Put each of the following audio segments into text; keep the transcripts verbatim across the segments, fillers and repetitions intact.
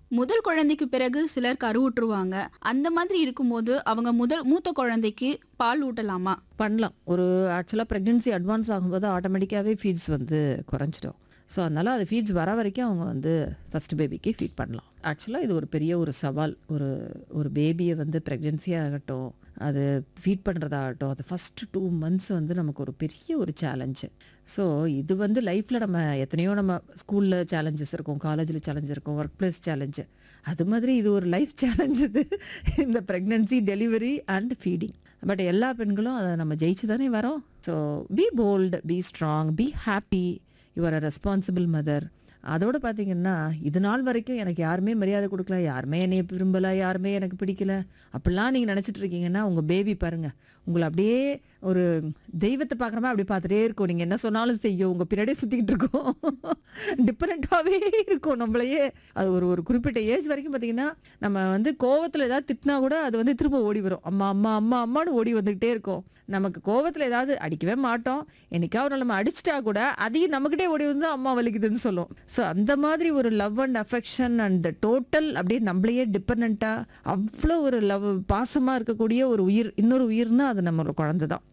முதல் குழந்தைக்கு பிறகு சிலர் கருவுற்றுவாங்க. அந்த மாதிரி இருக்கும்போது அவங்க முதல் மூத்த குழந்தைக்கு பால் ஊட்டலாமா? பண்ணலாம். ஒரு ஆக்சுவலா பிரெக்னன்சி அட்வான்ஸ் ஆகும்போது ஆட்டோமேட்டிக்காவே ஃபீட்ஸ் வந்து குறைஞ்சிடும். ஸோ அதனால அது ஃபீட்ஸ் வர வரைக்கும் அவங்க வந்து ஃபர்ஸ்ட் பேபிக்கு ஃபீட் பண்ணலாம். ஆக்சுவலா இது ஒரு பெரிய ஒரு சவால். ஒரு ஒரு பேபியை வந்து பிரெக்னன்சி ஆகட்டும், அது ஃபீட் பண்ணுறதாகட்டும், அது ஃபஸ்ட்டு டூ மந்த்ஸ் வந்து நமக்கு ஒரு பெரிய ஒரு சேலஞ்சு. ஸோ இது வந்து லைஃப்பில் நம்ம எத்தனையோ நம்ம ஸ்கூலில் சேலஞ்சஸ் இருக்கும், காலேஜில் சேலஞ்ச் இருக்கும், ஒர்க் பிளேஸ் சேலஞ்சு. அது மாதிரி இது ஒரு லைஃப் சேலஞ்ச் இது. இந்த pregnancy, delivery and feeding. But எல்லா பெண்களும் அதை நம்ம ஜெயிச்சு தானே வரோம். So B bolt, be strong, be happy. You are a responsible mother. அதோட பார்த்தீங்கன்னா இது நாள் வரைக்கும் எனக்கு யாருமே மரியாதை கொடுக்கல, யாருமே என்னை விரும்பலை, யாருமே எனக்கு பிடிக்கல அப்படிலாம் நீங்கள் நினச்சிட்டு இருக்கீங்கன்னா உங்கள் பேபி பாருங்கள், உங்களை அப்படியே ஒரு தெய்வத்தை பார்க்குற மாதிரி அப்படி பார்த்துட்டே இருக்கும். நீங்கள் என்ன சொன்னாலும் செய்யும், உங்கள் பின்னாடியே சுற்றிக்கிட்டு இருக்கோம். டிஃப்ரெண்ட்டாகவே இருக்கும் நம்மளையே. அது ஒரு ஒரு குறிப்பிட்ட ஏஜ் வரைக்கும் பார்த்தீங்கன்னா நம்ம வந்து கோவத்தில் ஏதாவது திட்டினா கூட அது வந்து திரும்ப ஓடி வரும். அம்மா அம்மா அம்மா அம்மான்னு ஓடி வந்துக்கிட்டே இருக்கும். நமக்கு கோவத்தில் ஏதாவது அடிக்கவே மாட்டோம், என்னைக்காவது நம்ம அடிச்சிட்டா கூட அதையும் நம்மக்கிட்டே ஓடி வந்து அம்மா வலிக்குதுன்னு சொல்லும். ஸோ அந்த மாதிரி ஒரு love and affection and total அப்படியே நம்மளையே டிபெண்ட்டாக அவ்வளோ ஒரு லவ் பாசமாக இருக்கக்கூடிய ஒரு உயிர், இன்னொரு உயிர்னா அது நம்மளோட குழந்தை தான்.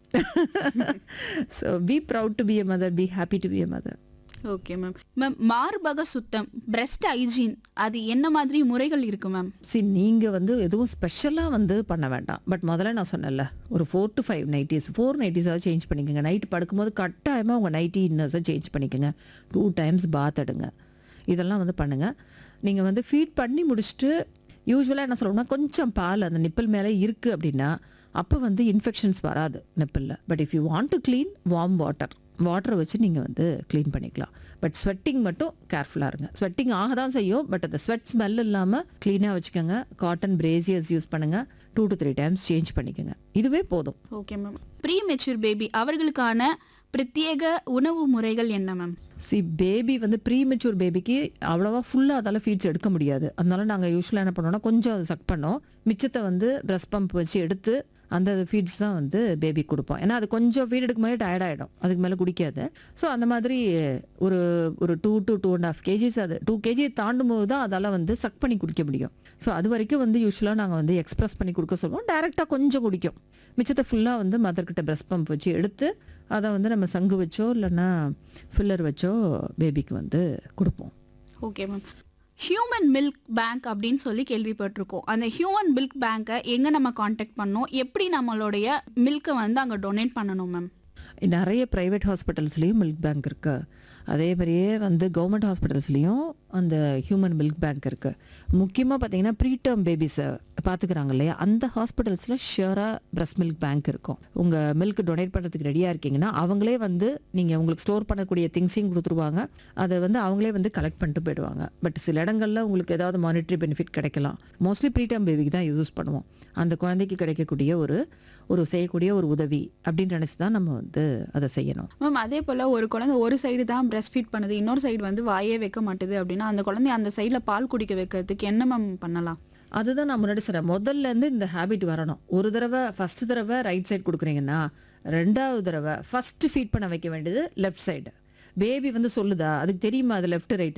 So B proud to be a mother, be happy to be a mother. Okay ma'am. Ma'am மார்பக சுத்தம், பிரெஸ்ட் ஹைஜீன், அது என்ன மாதிரி முறைகள் இருக்கு மேம்? சி நீங்கள் வந்து எதுவும் ஸ்பெஷலாக வந்து பண்ண வேண்டாம். பட் முதல்ல நான் சொன்னேன்ல, ஒரு four to five nighties four நைட்டிஸாவது change பண்ணிக்கோங்க. நைட்டு படுக்கும்போது கட்டாயமாக உங்கள் நைட்டி இன்னர்ஸை சேஞ்ச் பண்ணிக்கோங்க. டூ டைம்ஸ் பாத் எடுங்க. இதெல்லாம் வந்து பண்ணுங்கள். நீங்கள் வந்து ஃபீட் பண்ணி முடிச்சுட்டு யூஸ்வலாக என்ன சொல்லணும்னா கொஞ்சம் பால் அந்த நிப்பிள் மேலே இருக்குது அப்படின்னா அப்போ வந்து இன்ஃபெக்ஷன்ஸ் வராது நிப்பிளில். But if you want to clean, warm water வாட்டரை வச்சு நீங்கள் வந்து க்ளீன் பண்ணிக்கலாம். பட் ஸ்வெட்டிங் மட்டும் கேர்ஃபுல்லாக இருங்க. ஸ்வெட்டிங் ஆக தான் செய்யும், பட் அந்த ஸ்வெட் ஸ்மெல் இல்லாமல் க்ளீனாக வச்சுக்கோங்க. காட்டன் பிரேசியர்ஸ் யூஸ் பண்ணுங்கள். Two to three times change பண்ணிக்கோங்க. இதுவே போதும். Okay ma'am. Pre mature baby அவர்களுக்கான பிரத்யேக உணவு முறைகள் என்ன மேம்? சி பேபி வந்து ப்ரீ மெச்சூர் பேபிக்கு அவ்வளோவா ஃபுல்லாக அதால் ஃபீட்ஸ் எடுக்க முடியாது. அதனால நாங்கள் யூஸ்வலாக என்ன பண்ணோம்னா கொஞ்சம் அதை சக் பண்ணோம், மிச்சத்தை வந்து ப்ரெஸ் பம்ப் வச்சு எடுத்து அந்த ஃபீட்ஸ் தான் வந்து பேபி கொடுப்போம். ஏன்னா அது கொஞ்சம் ஃபீட் எடுக்கும் போது டயர்ட் ஆகிடும், அதுக்கு மேலே குடிக்காது. ஸோ அந்த மாதிரி ஒரு ஒரு two to two and half KGs அது டூ கேஜி தாண்டும் போது தான் அதால் வந்து சக் பண்ணி குடிக்க முடியும். ஸோ அது வரைக்கும் வந்து யூஸ்வலாக நாங்கள் வந்து எக்ஸ்ப்ரெஸ் பண்ணி கொடுக்க சொல்லுவோம். டைரெக்டாக கொஞ்சம் குடிக்கும், மிச்சத்தை ஃபுல்லாக வந்து மதர்கிட்ட ப்ரெஸ் பம்ப் வச்சு எடுத்து அதை வந்து நம்ம சங்கு வச்சோ இல்லைன்னா ஃபில்லர் வச்சோ பேபிக்கு வந்து கொடுப்போம். Okay ma'am. Human milk bank அப்படின்னு சொல்லி கேள்விப்பட்டிருக்கோம். அந்த ஹியூமன் மில்க் பேங்கை எங்கே நம்ம காண்டாக்ட் பண்ணோம், எப்படி நம்மளுடைய மில்கை வந்து அங்கே டொனேட் பண்ணணும் மேம்? நிறைய ப்ரைவேட் ஹாஸ்பிட்டல்ஸ்லேயும் மில்க் பேங்க் இருக்குது. அதே மாதிரியே வந்து கவர்மெண்ட் ஹாஸ்பிட்டல்ஸ்லேயும் அந்த ஹியூமன் மில்க் பேங்க் இருக்குது. முக்கியமாக பார்த்தீங்கன்னா ப்ரீடேர்ம் பேபிஸை பார்த்துக்கிறாங்க இல்லையா, அந்த ஹாஸ்பிட்டல்ஸில் ஷியராக பிரஸ்ட் மில்க் பேங்க் இருக்கும். உங்கள் மில்க் டொனேட் பண்ணுறதுக்கு ரெடியாக இருக்கீங்கன்னா அவங்களே வந்து நீங்கள் உங்களுக்கு ஸ்டோர் பண்ணக்கூடிய திங்ஸையும் கொடுத்துருவாங்க. அதை வந்து அவங்களே வந்து கலெக்ட் பண்ணிட்டு போயிடுவாங்க. பட் சில இடங்களில் உங்களுக்கு ஏதாவது மானிட்டரி பெனிஃபிட் கிடைக்கலாம். மோஸ்ட்லி ப்ரீடேர்ம் பேபிக்கு தான் யூஸ் பண்ணுவோம். அந்த குழந்தைக்கு கிடைக்கக்கூடிய ஒரு ஒரு செய்யக்கூடிய ஒரு உதவி அப்படின்னு நினச்சி தான் நம்ம வந்து அதை செய்யணும். மேம் அதே போல் ஒரு குழந்தை ஒரு சைடு தான் பிரஸ்ட் ஃபீட் பண்ணுது, இன்னொரு சைடு வந்து வாயே வைக்க மாட்டுது அப்படின்னா அந்த குழந்தைய அந்த சைடில் பால் குடிக்க வைக்கிறதுக்கு என்ன மேம் பண்ணலாம்? அதுதான் நான் முன்னாடி சொன்னேன், முதல்லேருந்து இந்த ஹேபிட் வரணும். ஒரு தடவை ஃபஸ்ட்டு தடவை ரைட் சைடு கொடுக்குறீங்கன்னா ரெண்டாவது தடவை ஃபஸ்ட்டு ஃபீட் பண்ண வைக்க வேண்டியது லெஃப்ட் சைடு. பேபி வந்து சொல்லுதா, அதுக்கு தெரியுமா அது லெஃப்ட் ரைட்